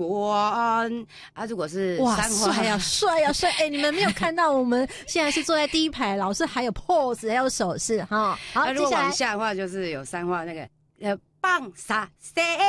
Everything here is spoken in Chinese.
湾啊，如果是哇， 三花帅啊帅啊帅！你们没有看到我们现在是坐在第一排，老师还有 pose 还有手势哈。好， 如果接下来往下的话就是有三花那个棒撒塞。